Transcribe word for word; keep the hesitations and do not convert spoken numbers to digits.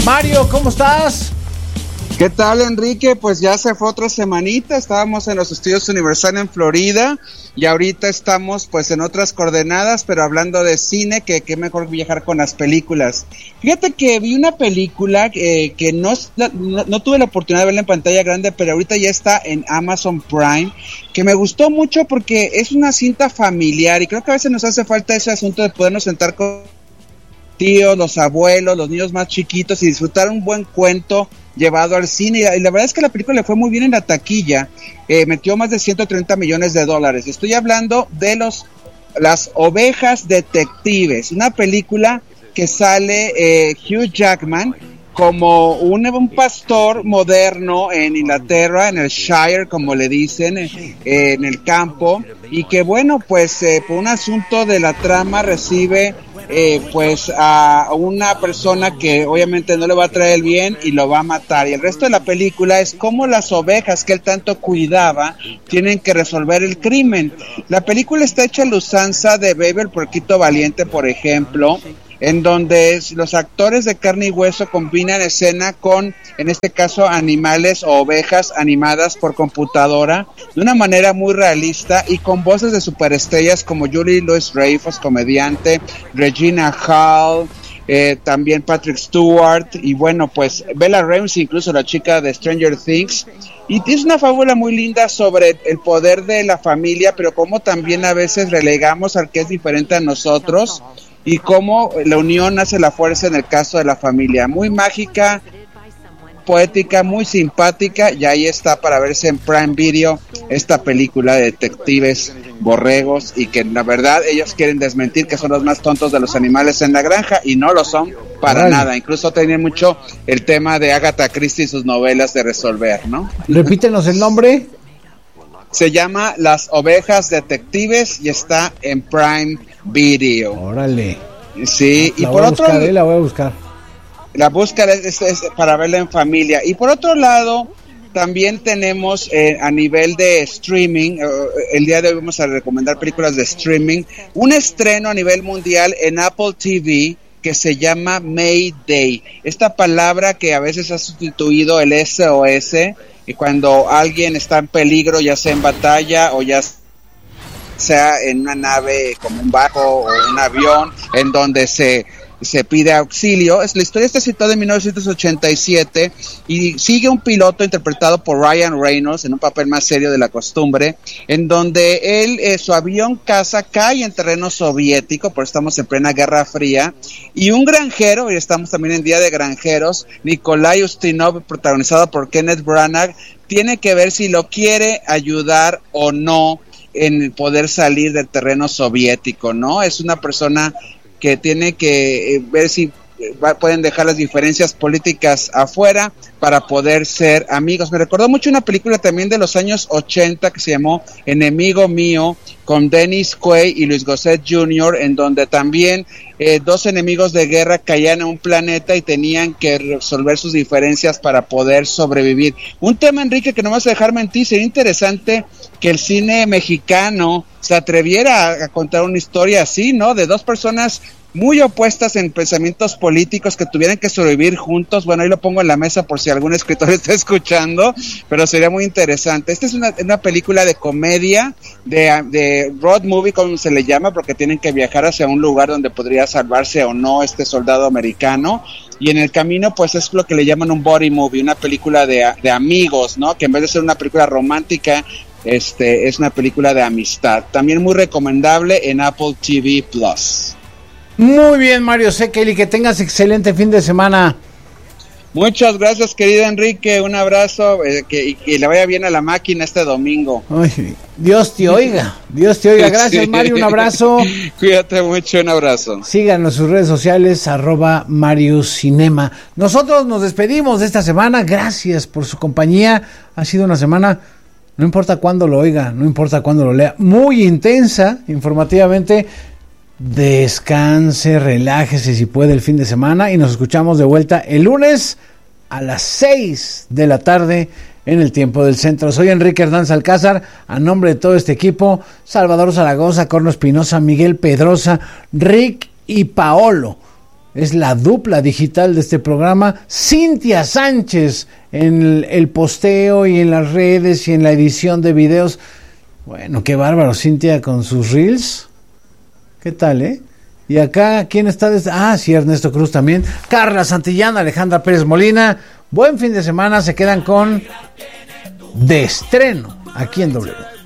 Mario, ¿cómo estás? ¿Qué tal, Enrique? Pues ya se fue otra semanita, estábamos en los estudios Universal en Florida y ahorita estamos pues en otras coordenadas, pero hablando de cine, que qué mejor viajar con las películas. Fíjate que vi una película eh, que no, no, no tuve la oportunidad de verla en pantalla grande, pero ahorita ya está en Amazon Prime, que me gustó mucho porque es una cinta familiar y creo que a veces nos hace falta ese asunto de podernos sentar con tíos, los abuelos, los niños más chiquitos y disfrutar un buen cuento llevado al cine, y la, y la verdad es que la película le fue muy bien en la taquilla, eh, metió más de ciento treinta millones de dólares. Estoy hablando de los las ovejas detectives, una película que sale eh, Hugh Jackman como un, un pastor moderno en Inglaterra, en el Shire, como le dicen, eh, en el campo, y que bueno, pues eh, por un asunto de la trama recibe Eh, pues a una persona que obviamente no le va a traer el bien y lo va a matar, y el resto de la película es cómo las ovejas que él tanto cuidaba tienen que resolver el crimen. La película está hecha a la usanza de Baby el Puerquito Valiente, por ejemplo, en donde los actores de carne y hueso combinan escena con, en este caso, animales o ovejas animadas por computadora de una manera muy realista y con voces de superestrellas como Julie Louis-Dreyfus, comediante, Regina Hall, eh, también Patrick Stewart y bueno, pues Bella Ramsey, incluso la chica de Stranger Things. Y es una fábula muy linda sobre el poder de la familia, pero cómo también a veces relegamos al que es diferente a nosotros y cómo la unión hace la fuerza en el caso de la familia. Muy mágica, poética, muy simpática, y ahí está para verse en Prime Video esta película de detectives borregos, y que la verdad ellos quieren desmentir que son los más tontos de los animales en la granja, y no lo son para Vale. nada. Incluso tienen mucho el tema de Agatha Christie y sus novelas de resolver, ¿no? Repítenos el nombre. Se llama Las Ovejas Detectives y está en Prime Video. Órale. Sí, la y por otro buscar, eh, la voy a buscar. La búsqueda es, es, es para verla en familia. Y por otro lado, también tenemos eh, a nivel de streaming, eh, el día de hoy vamos a recomendar películas de streaming, un estreno a nivel mundial en Apple T V que se llama Mayday. Esta palabra que a veces ha sustituido el S O S, y cuando alguien está en peligro, ya sea en batalla o ya sea en una nave como un barco o un avión, en donde se se pide auxilio. Es, la historia está situada en mil novecientos ochenta y siete y sigue un piloto interpretado por Ryan Reynolds en un papel más serio de la costumbre, en donde él, eh, su avión caza cae en terreno soviético, porque estamos en plena Guerra Fría, y un granjero, y estamos también en Día de Granjeros, Nikolai Ustinov, protagonizado por Kenneth Branagh, tiene que ver si lo quiere ayudar o no en poder salir del terreno soviético, ¿no? Es una persona que tiene que eh, ver si eh, va, pueden dejar las diferencias políticas afuera para poder ser amigos. Me recordó mucho una película también de los años ochenta que se llamó Enemigo Mío, con Dennis Quaid y Luis Gossett junior, en donde también eh, dos enemigos de guerra caían en un planeta y tenían que resolver sus diferencias para poder sobrevivir. Un tema, Enrique, que no me vas a dejar mentir, sería interesante que el cine mexicano se atreviera a, a contar una historia así, ¿no? De dos personas muy opuestas en pensamientos políticos que tuvieran que sobrevivir juntos. Bueno, ahí lo pongo en la mesa por si algún escritor está escuchando, pero sería muy interesante. Esta es una, una película de comedia, de, de road movie, como se le llama, porque tienen que viajar hacia un lugar donde podría salvarse o no este soldado americano, y en el camino pues es lo que le llaman un buddy movie, una película de, de amigos, ¿no? Que en vez de ser una película romántica, este es una película de amistad. También muy recomendable en Apple T V Plus. Muy bien, Mario Sekeli, que tengas excelente fin de semana. Muchas gracias, querido Enrique, un abrazo, eh, que, y que le vaya bien a la máquina este domingo. Ay, Dios te oiga, Dios te oiga. Gracias, sí. Mario, un abrazo. Cuídate mucho, un abrazo. Síganos en sus redes sociales, arroba Mario Cinema. Nosotros nos despedimos de esta semana, gracias por su compañía. Ha sido una semana, no importa cuándo lo oiga, no importa cuándo lo lea, muy intensa, informativamente. Descanse, relájese si puede el fin de semana, y nos escuchamos de vuelta el lunes a las seis de la tarde en el tiempo del centro. Soy Enrique Hernández Alcázar, a nombre de todo este equipo, Salvador Zaragoza, Corno Espinosa, Miguel Pedrosa, Rick y Paolo. es la dupla digital de este programa. Cintia Sánchez en el, el posteo y en las redes y en la edición de videos. Bueno, qué bárbaro, Cintia con sus reels. ¿Qué tal, eh? Y acá, ¿quién está? Desde... Ah, sí, Ernesto Cruz también. Carla Santillán, Alejandra Pérez Molina. Buen fin de semana, se quedan con De Estreno aquí en W.